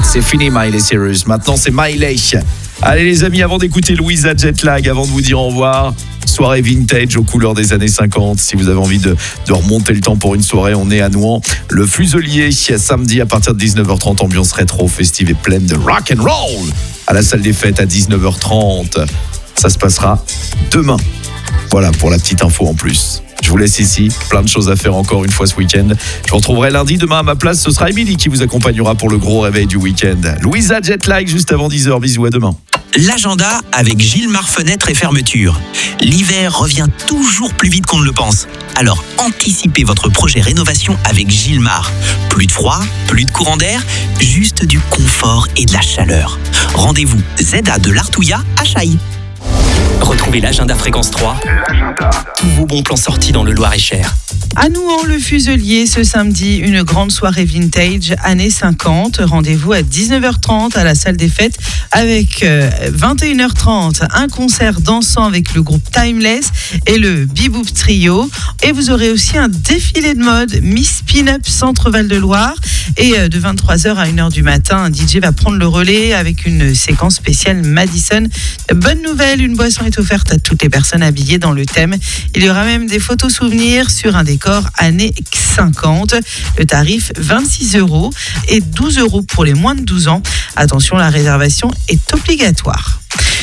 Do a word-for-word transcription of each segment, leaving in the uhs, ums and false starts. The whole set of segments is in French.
C'est fini Miley Cyrus, maintenant c'est Miley. Allez les amis, avant d'écouter Louisa Jetlag, avant de vous dire au revoir, soirée vintage aux couleurs des années cinquante. Si vous avez envie de, de remonter le temps pour une soirée, on est à Nouan. Le Fuselier, samedi à partir de dix-neuf heures trente, ambiance rétro, festive et pleine de rock and roll. À la salle des fêtes à dix-neuf heures trente. Ça se passera demain. Voilà pour la petite info en plus. Je vous laisse ici, plein de choses à faire encore une fois ce week-end. Je vous retrouverai lundi, demain à ma place, ce sera Emily qui vous accompagnera pour le gros réveil du week-end. Louisa Jetlag juste avant dix heures, bisous, à demain. L'agenda avec Gilmar Fenêtres et Fermetures. L'hiver revient toujours plus vite qu'on ne le pense. Alors anticipez votre projet rénovation avec Gilmar. Plus de froid, plus de courant d'air, juste du confort et de la chaleur. Rendez-vous Z A de l'Artouillat à Chailly. Retrouvez l'agenda Fréquence trois. L'agenda. Tous vos bons plans sortis dans le Loir-et-Cher. À Nouan, le Fuselier, ce samedi, une grande soirée vintage, années cinquante. Rendez-vous à dix-neuf heures trente à la salle des fêtes avec euh, vingt et une heures trente, un concert dansant avec le groupe Timeless et le Beboop Trio. Et vous aurez aussi un défilé de mode Miss Pin-Up Centre Val-de-Loire. Et euh, de vingt-trois heures à une heure du matin, un D J va prendre le relais avec une séquence spéciale Madison. Bonne nouvelle, une boisson est offerte à toutes les personnes habillées dans le thème. Il y aura même des photos souvenirs sur un décor années cinquante. Le tarif vingt-six euros et douze euros pour les moins de douze ans. Attention, la réservation est obligatoire.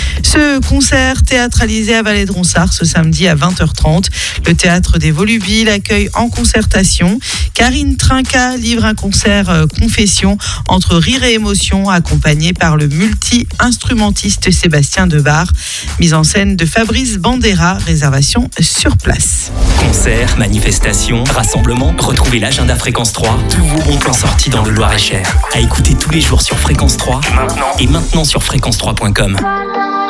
Ce concert théâtralisé à Vallée de Ronsard ce samedi à vingt heures trente. Le théâtre des Volubiles accueille en concertation. Karine Trinca livre un concert euh, confession entre rire et émotion, accompagné par le multi-instrumentiste Sébastien Debar. Mise en scène de Fabrice Bandera, réservation sur place. Concerts, manifestations, rassemblements, retrouvez l'agenda Fréquence trois. Tous vos bons plans sortis dans le Loir-et-Cher. À écouter tous les jours sur Fréquence trois. Maintenant. Et maintenant sur fréquence trois point com.